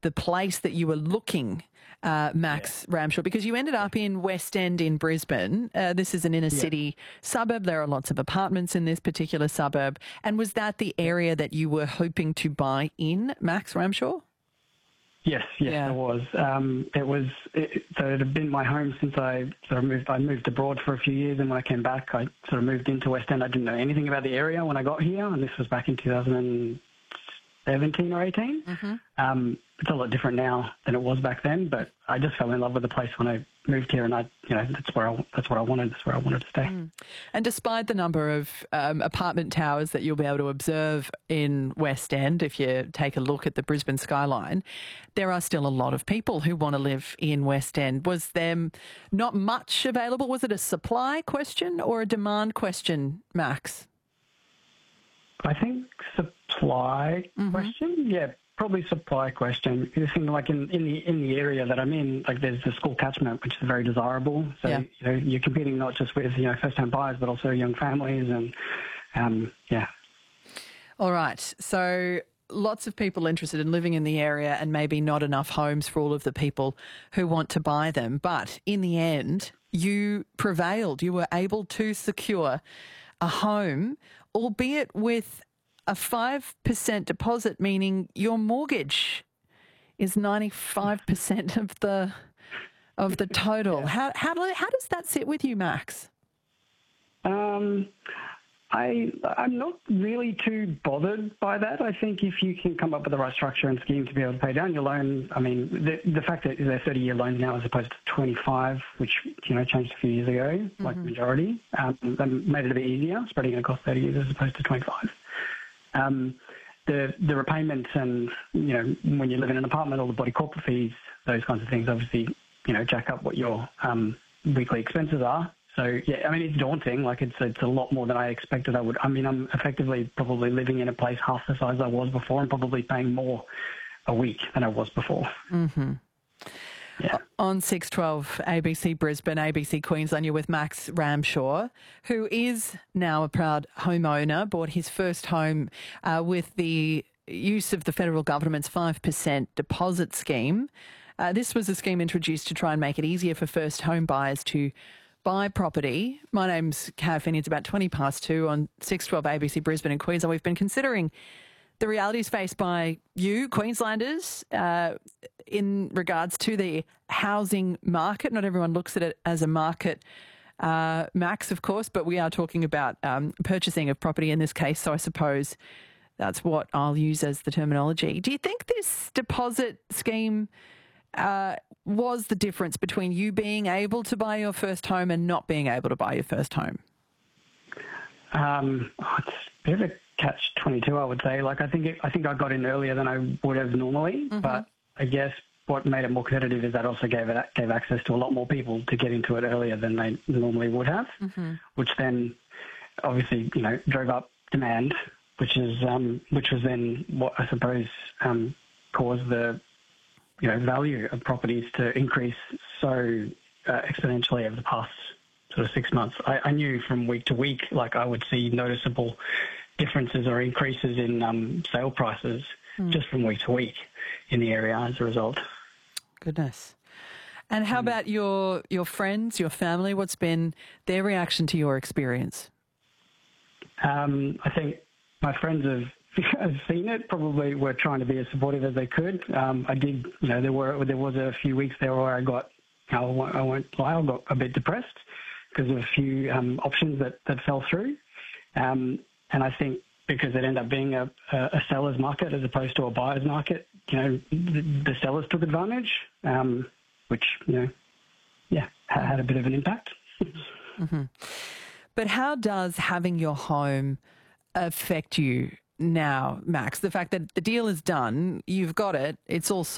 the place that you were looking, Max Ramshaw, because you ended up in West End in Brisbane. This is an inner city suburb. There are lots of apartments in this particular suburb. And was that the area that you were hoping to buy in, Max Ramshaw? Yes, it was. So it had been my home since I sort of moved. I moved abroad for a few years, and when I came back, I sort of moved into West End. I didn't know anything about the area when I got here, and this was back in 2017 or 18. Mm-hmm. It's a lot different now than it was back then, but I just fell in love with the place when I moved here, and that's what I wanted. That's where I wanted to stay. Mm. And despite the number of apartment towers that you'll be able to observe in West End, if you take a look at the Brisbane skyline, there are still a lot of people who want to live in West End. Was there not much available? Was it a supply question or a demand question, Max? I think supply question, probably supply question. You think like in the area that I'm in, like there's the school catchment, which is very desirable. So you're competing not just with first-time buyers, but also young families, and All right, so lots of people interested in living in the area, and maybe not enough homes for all of the people who want to buy them. But in the end, you prevailed. You were able to secure a home, albeit with a 5% deposit, meaning your mortgage is 95% of the total. How does that sit with you, Max? I'm not really too bothered by that. I think if you can come up with the right structure and scheme to be able to pay down your loan, I mean, the fact that they're 30-year loans now as opposed to 25, which changed a few years ago, like the majority, that made it a bit easier, spreading it across 30 years as opposed to 25. The repayments and, when you live in an apartment, all the body corporate fees, those kinds of things, obviously, jack up what your weekly expenses are. So, it's daunting. Like, it's a lot more than I expected I would. I mean, I'm effectively probably living in a place half the size I was before and probably paying more a week than I was before. Mm-hmm. Yeah. On 612 ABC Brisbane, ABC Queensland, you're with Max Ramshaw, who is now a proud homeowner, bought his first home with the use of the federal government's 5% deposit scheme. This was a scheme introduced to try and make it easier for first home buyers to buy property. My name's Kat Finney. It's about 2:20 on 612 ABC Brisbane and Queensland. We've been considering the realities faced by you, Queenslanders, in regards to the housing market. Not everyone looks at it as a market, Max, of course, but we are talking about purchasing of property in this case, so I suppose that's what I'll use as the terminology. Do you think this deposit scheme was the difference between you being able to buy your first home and not being able to buy your first home? It's a bit of a catch-22, I would say. Like, I think I got in earlier than I would have normally, but I guess what made it more competitive is that also gave access to a lot more people to get into it earlier than they normally would have, which then obviously, drove up demand, which was then what I suppose caused the value of properties to increase so exponentially over the past sort of 6 months. I knew from week to week, like I would see noticeable differences or increases in sale prices just from week to week in the area as a result. Goodness. And how about your friends, your family? What's been their reaction to your experience? I think my friends have seen it, probably were trying to be as supportive as they could. I did, there was a few weeks there where I got a bit depressed because of a few options that fell through. And I think because it ended up being a seller's market as opposed to a buyer's market, the sellers took advantage, which, had a bit of an impact. But how does having your home affect you now, Max? The fact that the deal is done, you've got it, it's all